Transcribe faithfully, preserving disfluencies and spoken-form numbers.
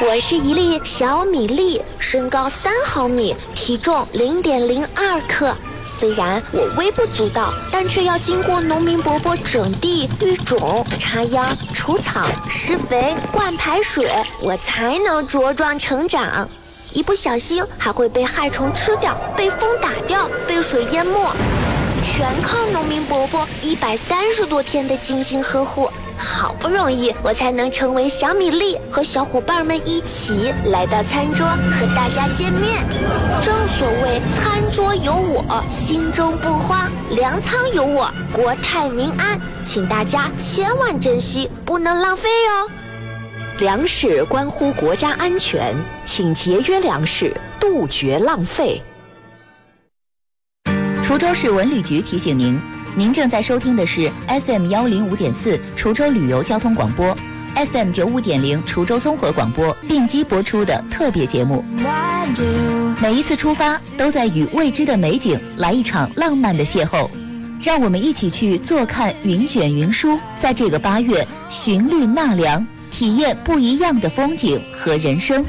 我是一粒小米粒，身高三毫米，体重零点零二克。虽然我微不足道，但却要经过农民伯伯整地、育种、插秧、除草、施肥、灌排水，我才能茁壮成长。一不小心还会被害虫吃掉，被风打掉，被水淹没，全靠农民伯伯一百三十多天的精心呵护。好不容易我才能成为小米粒，和小伙伴们一起来到餐桌和大家见面。正所谓餐桌有我，心中不慌；粮仓有我，国泰民安。请大家千万珍惜，不能浪费哦。 粮食关乎国家安全，请节约粮食，杜绝浪费。 滁州市文旅局提醒您，您正在收听的是 F M 幺零五点四滁州旅游交通广播 ，F M 九五点零滁州综合广播并机播出的特别节目。每一次出发，都在与未知的美景来一场浪漫的邂逅。让我们一起去坐看云卷云舒，在这个八月寻绿纳凉，体验不一样的风景和人生。